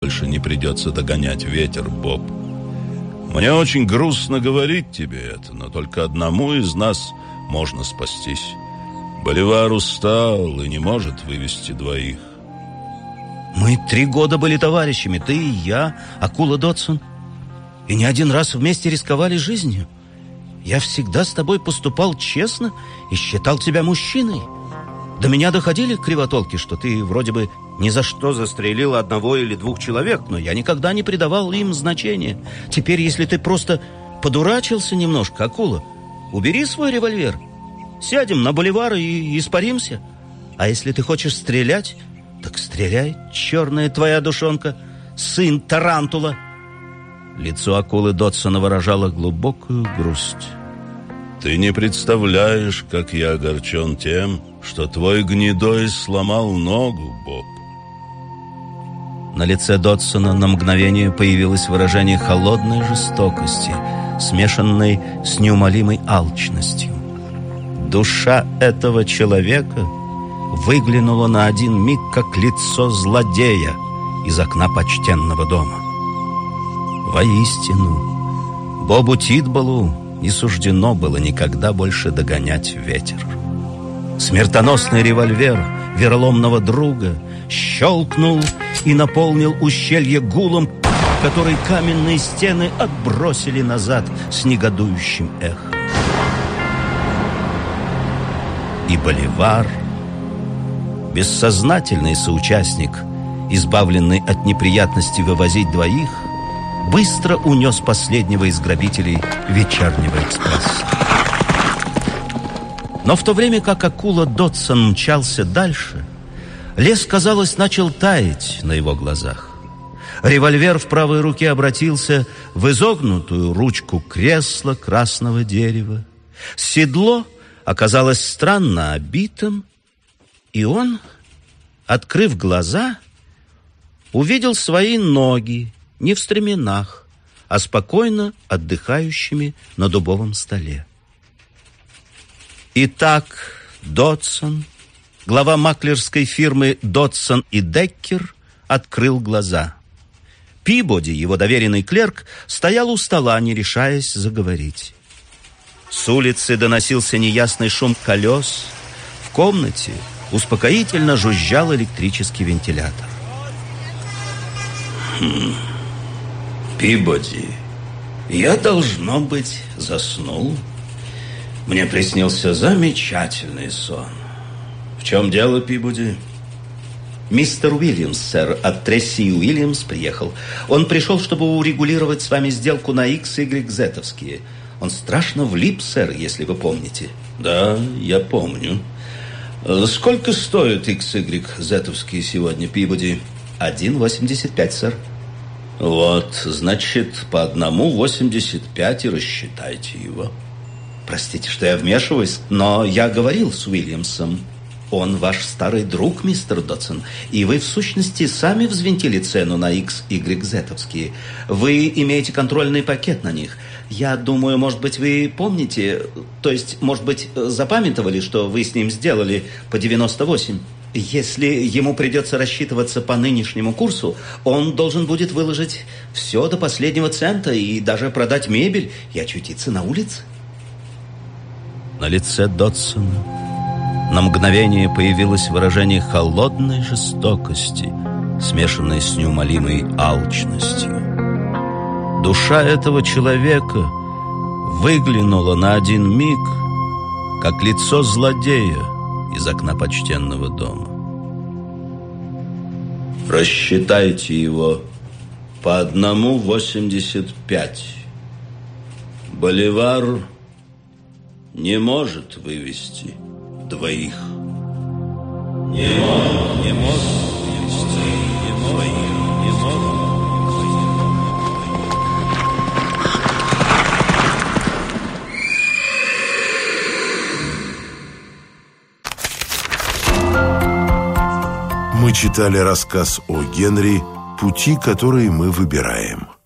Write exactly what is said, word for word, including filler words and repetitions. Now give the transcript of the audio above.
больше не придется догонять ветер, Боб. Мне очень грустно говорить тебе это, но только одному из нас можно спастись. Боливар устал и не может вывести двоих. Мы три года были товарищами, ты и я, Акула Додсон. И не один раз вместе рисковали жизнью. Я всегда с тобой поступал честно и считал тебя мужчиной. До меня доходили кривотолки, что ты вроде бы ни за что застрелил одного или двух человек, но я никогда не придавал им значения. Теперь, если ты просто подурачился немножко, Акула, убери свой револьвер, сядем на Боливар и испаримся. А если ты хочешь стрелять, так стреляй, черная твоя душонка, сын тарантула. Лицо Акулы Додсона выражало глубокую грусть. Ты не представляешь, как я огорчен тем, что твой гнедой сломал ногу, Боб. На лице Додсона на мгновение появилось выражение холодной жестокости, смешанной с неумолимой алчностью. Душа этого человека выглянула на один миг, как лицо злодея из окна почтенного дома. Воистину, Бобу Титболу не суждено было никогда больше догонять ветер. Смертоносный револьвер вероломного друга щелкнул и наполнил ущелье гулом, который каменные стены отбросили назад с негодующим эхом. И Боливар, бессознательный соучастник, избавленный от неприятности вывозить двоих, быстро унес последнего из грабителей вечернего экспресса. Но в то время как Акула Додсон мчался дальше, лес, казалось, начал таять на его глазах. Револьвер в правой руке обратился в изогнутую ручку кресла красного дерева. Седло оказалось странно обитым, и он, открыв глаза, увидел свои ноги не в стременах, а спокойно отдыхающими на дубовом столе. Итак, Додсон, глава маклерской фирмы «Додсон и Деккер», открыл глаза. Пибоди, его доверенный клерк, стоял у стола, не решаясь заговорить. С улицы доносился неясный шум колес. В комнате успокоительно жужжал электрический вентилятор. Хм. Пибоди, я, должно быть, заснул. Мне приснился замечательный сон. В чем дело, Пибоди? Мистер Уильямс, сэр, от Тресси Уильямс приехал. Он пришел, чтобы урегулировать с вами сделку на Икс Y зетовские. Он страшно влип, сэр, если вы помните. Да, я помню. Сколько стоят Икс Y зетовские сегодня, Пибоди? один восемьдесят пять, сэр. Вот, значит, по одному восемьдесят пять и рассчитайте его. Простите, что я вмешиваюсь, но я говорил с Уильямсом. Он ваш старый друг, мистер Додсон, и вы, в сущности, сами взвинтили цену на Икс Y зетовские. Вы имеете контрольный пакет на них. Я думаю, может быть, вы помните, то есть, может быть, запамятовали, что вы с ним сделали по девяносто восемь. Если ему придется рассчитываться по нынешнему курсу, он должен будет выложить все до последнего цента и даже продать мебель и очутиться на улице. На лице Додсона на мгновение появилось выражение холодной жестокости, смешанной с неумолимой алчностью. Душа этого человека выглянула на один миг, как лицо злодея из окна почтенного дома. Рассчитайте его по одному восемьдесят пять. Боливар не может вывести двоих. Не может, не может вывести двоих. Не может. Мы читали рассказ о Генри «Пути, которые мы выбираем».